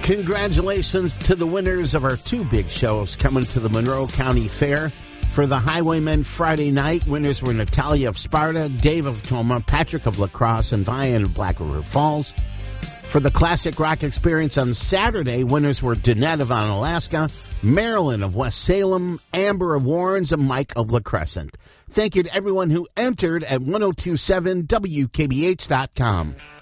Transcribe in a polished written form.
Congratulations to the winners of our two big shows coming to the Monroe County Fair. For the Highwaymen Friday night, winners were Natalia of Sparta, Dave of Toma, Patrick of La Crosse, and Vian of Black River Falls. For the Classic Rock Experience on Saturday, winners were Danette of Onalaska, Marilyn of West Salem, Amber of Warrens, and Mike of La Crescent. Thank you to everyone who entered at 1027wkbh.com.